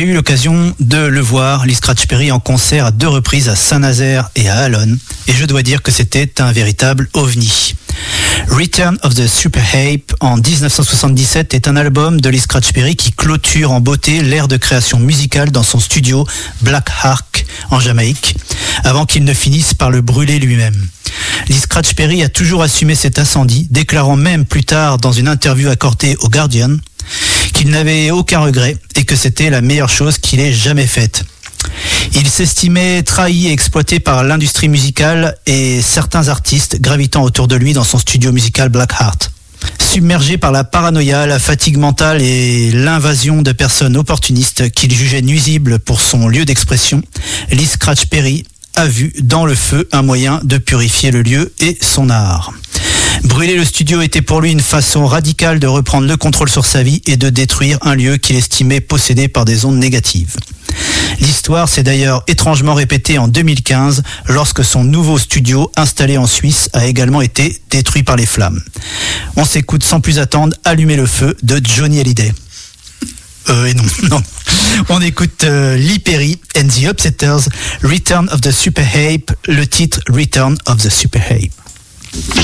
eu l'occasion de le voir, Lee Scratch Perry, en concert à 2 reprises à Saint-Nazaire et à Alonne, et je dois dire que c'était un véritable ovni. Return of the Super Ape en 1977 est un album de Lee Scratch Perry qui clôture en beauté l'ère de création musicale dans son studio Black Ark en Jamaïque, avant qu'il ne finisse par le brûler lui-même. Lee Scratch Perry a toujours assumé cet incendie, déclarant même plus tard dans une interview accordée au Guardian qu'il n'avait aucun regret et que c'était la meilleure chose qu'il ait jamais faite. Il s'estimait trahi et exploité par l'industrie musicale et certains artistes gravitant autour de lui dans son studio musical Black Heart. Submergé par la paranoïa, la fatigue mentale et l'invasion de personnes opportunistes qu'il jugeait nuisibles pour son lieu d'expression, Lee Scratch Perry a vu dans le feu un moyen de purifier le lieu et son art. Brûler le studio était pour lui une façon radicale de reprendre le contrôle sur sa vie et de détruire un lieu qu'il estimait possédé par des ondes négatives. L'histoire s'est d'ailleurs étrangement répétée en 2015 lorsque son nouveau studio installé en Suisse a également été détruit par les flammes. On s'écoute sans plus attendre Allumer le feu de Johnny Hallyday. Non. On écoute Lee Perry and the Upsetters, Return of the Super Ape, le titre Return of the Super Ape.